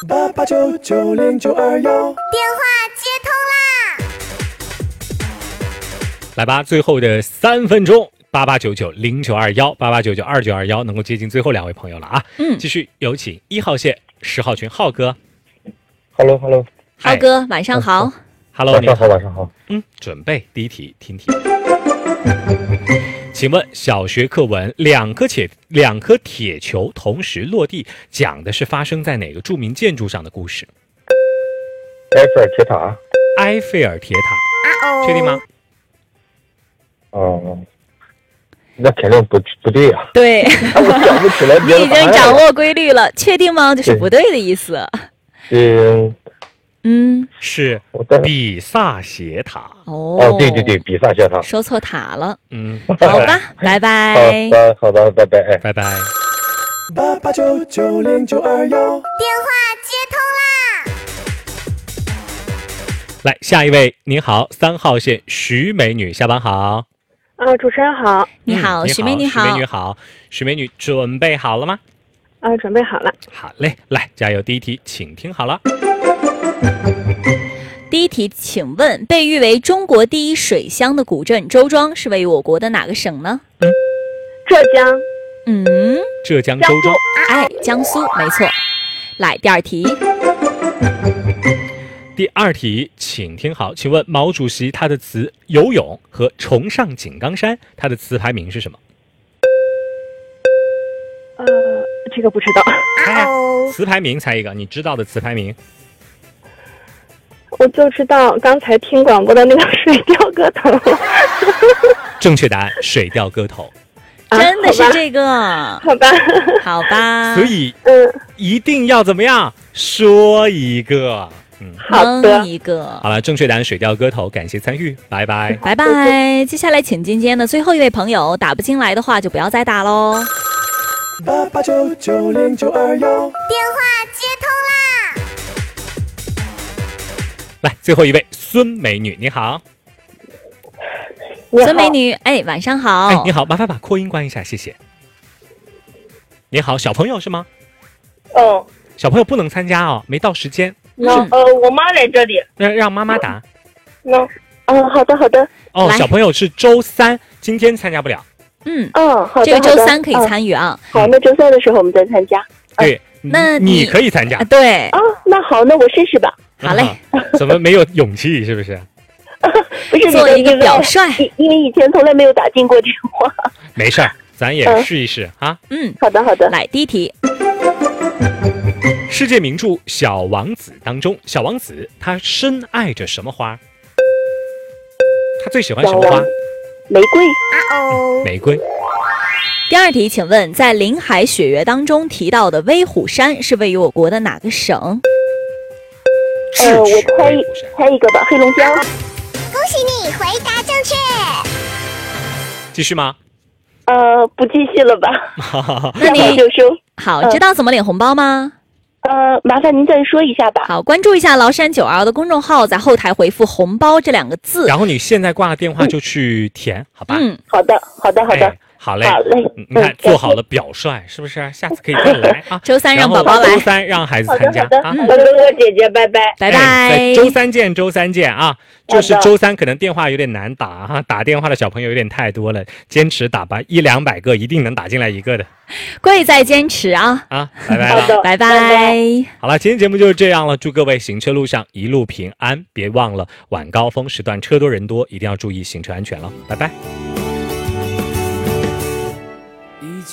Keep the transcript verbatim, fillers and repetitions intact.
八八九九零九二幺， 电话接通啦！来吧，最后的三分钟，八八九九零九二幺，八八九九二九二幺，能够接近最后两位朋友了啊！嗯，继续有请一号线十号群浩哥。 Hello Hello， 浩哥晚上好。 Hello， 晚上好，晚上好。 嗯，准备第一题，听题。请问小学课文两颗铁两颗铁球同时落地，讲的是发生在哪个著名建筑上的故事？ 埃菲尔铁塔。 埃菲尔铁塔， 啊哦， 确定吗？ 哦、嗯，那肯定不不对呀、啊。 对， 我想不起来你别的答案。 已经掌握规律了，确定吗？就是不对的意思。 嗯嗯， 是比萨斜塔。 哦哦，对对对，比萨斜塔。 说错塔了。 嗯， 好吧，拜拜。 好的，好的，拜拜， 拜拜。 八八九九零九二幺， 电话接通啦！ 来，下一位，您好，三号线徐美女，下班好。 啊，主持人好。 你好， 嗯、 徐美女好。 徐美女好，徐美女准备好了吗？ 啊，准备好了。 好嘞，来，加油！第一题，请听好了。 第一题，请问被誉为中国第一水乡的古镇周庄是位于我国的哪个省呢？ 嗯，浙江。 嗯， 浙江周庄。 哎，江苏，没错。来，第二题。 第二题，请听好，请问毛主席他的词《游泳》和《重上井冈山》，他的词牌名是什么？ 呃，这个不知道。 猜哦，词牌名猜一个，你知道的词牌名。 我就知道刚才听广播的那个《水调歌头》。 正确答案《水调歌头》。 啊，真的是这个？ 好吧， 好吧。 所以， 嗯， 一定要怎么样说一个？ 嗯，好的，一个。 好了，正确答案《水调歌头》，感谢参与，拜拜， 拜拜。接下来请进今天的最后一位朋友，打不进来的话就不要再打喽。 八八九九零九二幺， 电话接通啦！ 来，最后一位孙美女，你好。 孙美女，哎，晚上好。 哎，你好，麻烦把扩音关一下，谢谢。你好，小朋友是吗？ 哦， 小朋友不能参加哦，没到时间。 那、嗯、呃，我妈在这里， 让让妈妈打。 那，嗯，好的好的。 哦，小朋友是周三，今天参加不了。 嗯嗯，好的， 这个周三可以参与啊。 嗯、好，那周三的时候我们再参加。 对， 那你, 你可以参加。 啊、对。 啊，那好，那我试试吧。 好嘞。 啊、怎么没有勇气？是不是？ 不是做一个表率， 因为以前从来没有打进过电话。 没事儿，咱也试一试、嗯、啊。 嗯， 好的好的。 来，第一题。 世界名著《小王子》当中，小王子他深爱着什么花？他最喜欢什么花？ 玫瑰。 啊哦， 玫瑰。 第二题，请问在《林海雪月》当中提到的威虎山是位于我国的哪个省？ 呃，我猜猜一个吧，黑龙江。 恭喜你回答正确。 继续吗？ 呃，不继续了吧。 那你就收。 好，知道怎么领红包吗？ 呃，麻烦您再说一下吧。 好，关注一下崂山九二的公众号，在后台回复红包这两个字。 然后你现在挂了电话就去填，嗯、好吧？ 嗯， 好的，好的，好的。 哎好嘞， 好嘞， 你看、嗯、做好了表率，是不是？下次可以再来啊。 周三让宝宝来， 周三让孩子参加啊。 嗯，哥哥姐姐，拜拜， 拜拜、 哎。周三见，周三见啊！就是周三可能电话有点难打哈，打电话的小朋友有点太多了，坚持打吧，一两百个一定能打进来一个的。 贵在坚持啊！ 啊，拜拜了， 拜拜。 好了，今天节目就是这样了，祝各位行车路上一路平安，别忘了晚高峰时段车多人多，一定要注意行车安全了，拜拜。